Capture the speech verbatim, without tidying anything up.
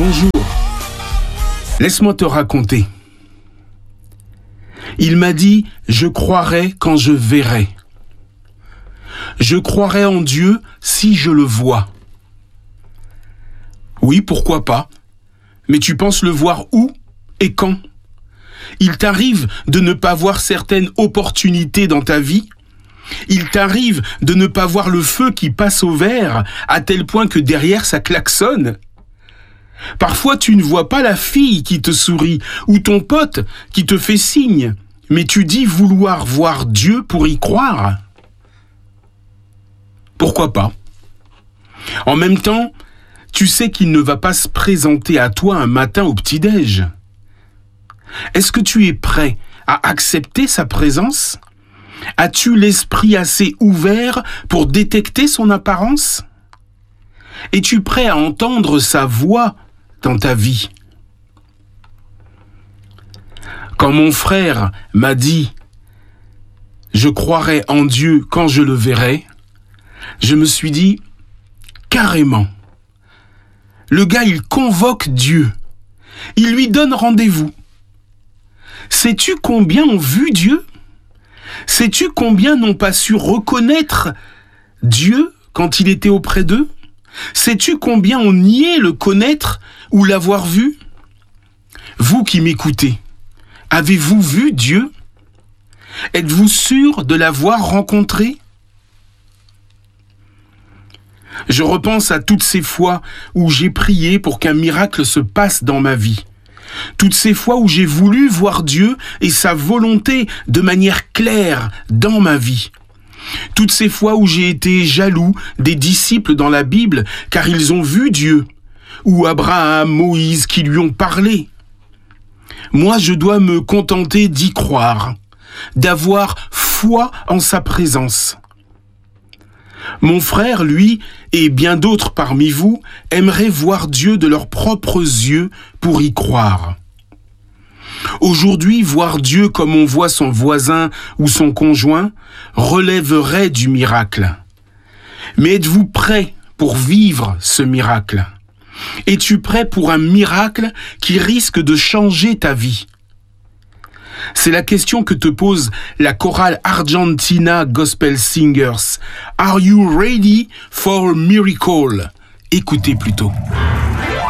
Bonjour. Laisse-moi te raconter. Il m'a dit « Je croirai quand je verrai ». Je croirai en Dieu si je le vois. Oui, pourquoi pas. Mais tu penses le voir où et quand? Il t'arrive de ne pas voir certaines opportunités dans ta vie? Il t'arrive de ne pas voir le feu qui passe au vert à tel point que derrière ça klaxonne? Parfois tu ne vois pas la fille qui te sourit ou ton pote qui te fait signe, mais tu dis vouloir voir Dieu pour y croire. Pourquoi pas? En même temps, tu sais qu'il ne va pas se présenter à toi un matin au petit-déj. Est-ce que tu es prêt à accepter sa présence? As-tu l'esprit assez ouvert pour détecter son apparence? Es-tu prêt à entendre sa voix dans ta vie? Quand mon frère m'a dit « Je croirai en Dieu quand je le verrai », je me suis dit « Carrément ». Le gars, il convoque Dieu. Il lui donne rendez-vous. Sais-tu combien ont vu Dieu? Sais-tu combien n'ont pas su reconnaître Dieu quand il était auprès d'eux? Sais-tu combien ont nié le connaître ou l'avoir vu? Vous qui m'écoutez, avez-vous vu Dieu? Êtes-vous sûr de l'avoir rencontré? Je repense à toutes ces fois où j'ai prié pour qu'un miracle se passe dans ma vie. Toutes ces fois où j'ai voulu voir Dieu et sa volonté de manière claire dans ma vie. Toutes ces fois où j'ai été jaloux des disciples dans la Bible car ils ont vu Dieu, ou Abraham, Moïse qui lui ont parlé. Moi, je dois me contenter d'y croire, d'avoir foi en sa présence. Mon frère, lui, et bien d'autres parmi vous, aimeraient voir Dieu de leurs propres yeux pour y croire. Aujourd'hui, voir Dieu comme on voit son voisin ou son conjoint relèverait du miracle. Mais êtes-vous prêt pour vivre ce miracle? Es-tu prêt pour un miracle qui risque de changer ta vie? C'est la question que te pose la chorale Argentina Gospel Singers. Are you ready for a miracle? Écoutez plutôt.